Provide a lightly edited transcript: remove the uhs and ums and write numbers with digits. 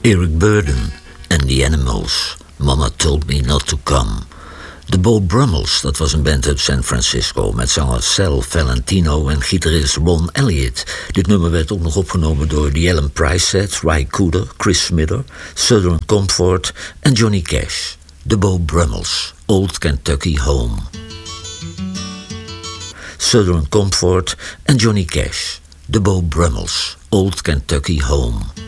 Eric Burdon en The Animals. Mama Told Me Not To Come. De Beau Brummels, dat was een band uit San Francisco met zanger Sal Valentino en gitarist Ron Elliott. Dit nummer werd ook nog opgenomen door The Alan Price Set, Ry Cooder, Chris Smither, Southern Comfort en Johnny Cash. De Beau Brummels, Old Kentucky Home. Southern Comfort en Johnny Cash. De Beau Brummels, Old Kentucky Home.